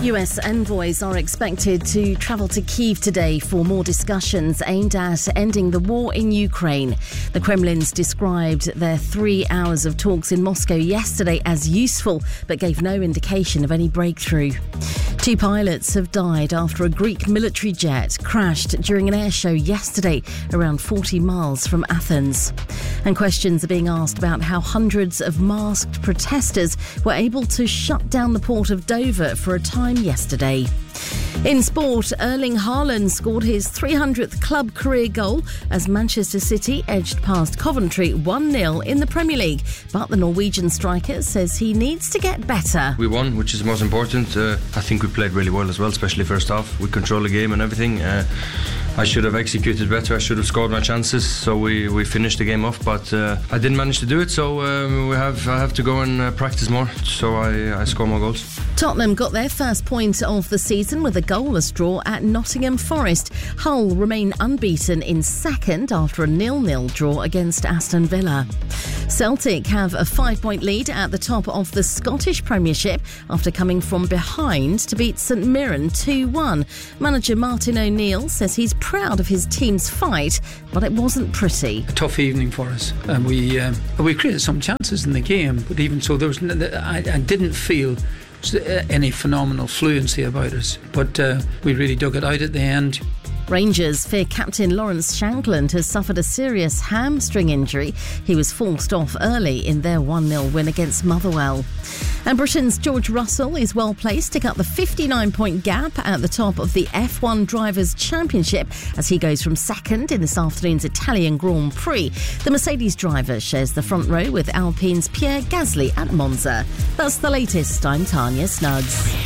US envoys are expected to travel to Kyiv today for more discussions aimed at ending the war in Ukraine. The Kremlin's described their 3 hours of talks in Moscow yesterday as useful, but gave no indication of any breakthrough. 2 pilots have died after a Greek military jet crashed during an air show yesterday around 40 miles from Athens. And questions are being asked about how hundreds of masked protesters were able to shut down the port of Dover for a time yesterday. In sport, Erling Haaland scored his 300th club career goal as Manchester City edged past Coventry 1-0 in the Premier League. But the Norwegian striker says he needs to get better. We won, which is the most important. I think we played really well as well, especially first half. We controlled the game and everything. I should have executed better. I should have scored my chances, so we finished the game off. But I didn't manage to do it, so I have to go and practice more, so I score more goals. Tottenham got their first point of the season with a goalless draw at Nottingham Forest. Hull remain unbeaten in second after a 0-0 draw against Aston Villa. Celtic have a 5-point lead at the top of the Scottish Premiership after coming from behind to beat St Mirren 2-1. Manager Martin O'Neill says he's proud of his team's fight, but it wasn't pretty. A tough evening for us, and we created some chances in the game, but even so, I didn't feel any phenomenal fluency about us, but we really dug it out at the end. Rangers fear captain Lawrence Shankland has suffered a serious hamstring injury. He was forced off early in their 1-0 win against Motherwell. And Britain's George Russell is well placed to cut the 59-point gap at the top of the F1 Drivers' Championship as he goes from second in this afternoon's Italian Grand Prix. The Mercedes driver shares the front row with Alpine's Pierre Gasly at Monza. That's the latest. I'm Tanya Snuggs.